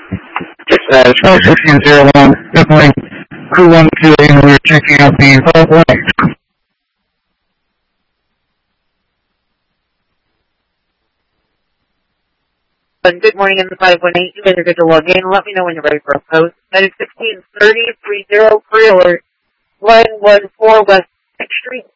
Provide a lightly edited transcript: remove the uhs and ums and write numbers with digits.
121601, definitely crew 128, and we're checking out the 518. Good morning in the 518. You guys are good to log in. Let me know when you're ready for a post. That is 1630-30 pre-alert. Line 14 West 6th Street.